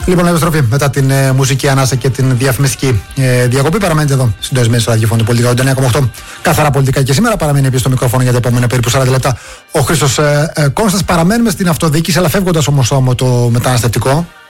Λοιπόν, επιστροφή μετά την μουσική ανάσα και την διαφημιστική διακοπή. Παραμένετε εδώ συντονισμένοι στο ραδιόφωνο του Πολιτικά 99,8. Καθαρά πολιτικά και σήμερα. Παραμένει επίσης στο μικρόφωνο για τα επόμενα περίπου 40 λεπτά ο Χρήστος Κόνστας. Παραμένουμε στην αυτοδιοίκηση, αλλά φεύγοντας όμως από το μεταναστευτικό.